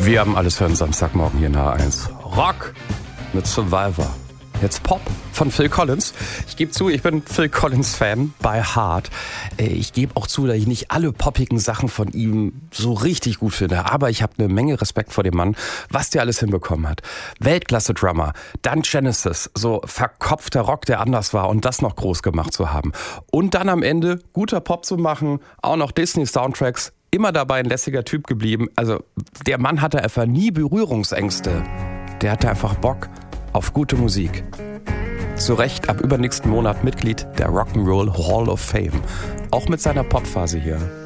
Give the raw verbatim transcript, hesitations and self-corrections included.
Wir haben alles für einen Samstagmorgen hier in H eins. Rock mit Survivor. Jetzt Pop von Phil Collins. Ich gebe zu, ich bin Phil Collins-Fan by heart. Ich gebe auch zu, dass ich nicht alle poppigen Sachen von ihm so richtig gut finde. Aber ich habe eine Menge Respekt vor dem Mann, was der alles hinbekommen hat. Weltklasse-Drummer, dann Genesis, so verkopfter Rock, der anders war und das noch groß gemacht zu haben. Und dann am Ende guter Pop zu machen, auch noch Disney-Soundtracks. Immer dabei ein lässiger Typ geblieben. Also der Mann hatte einfach nie Berührungsängste. Der hatte einfach Bock auf gute Musik. Zu Recht ab übernächsten Monat Mitglied der Rock'n'Roll Hall of Fame. Auch mit seiner Popphase hier.